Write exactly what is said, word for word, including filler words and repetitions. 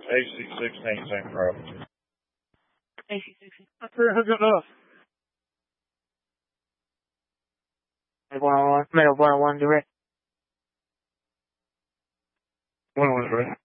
A C sixteen, same crowd. A C sixteen. After who got off? one oh one, middle one oh one direct. one oh one direct.